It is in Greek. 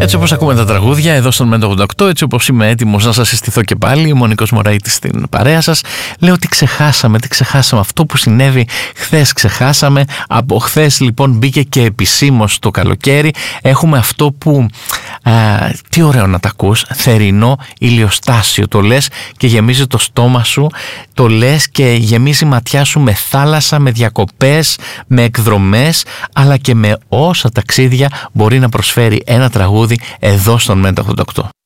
Έτσι όπως ακούμε τα τραγούδια εδώ στον Μέντο 88, έτσι όπως είμαι έτοιμος να σας συστηθώ και πάλι, ο Νίκος Μωραΐτης στην παρέα σας, λέω τι ξεχάσαμε αυτό που συνέβη χθες ξεχάσαμε. Από χθες λοιπόν μπήκε και επισήμως το καλοκαίρι. Έχουμε αυτό που, τι ωραίο να τα ακούς, θερινό ηλιοστάσιο. Το λες και γεμίζει το στόμα σου, το λες και γεμίζει η ματιά σου με θάλασσα, με διακοπές, με εκδρομές, αλλά και με όσα ταξίδια μπορεί να προσφέρει ένα τραγούδι εδώ στον Μέντο 88.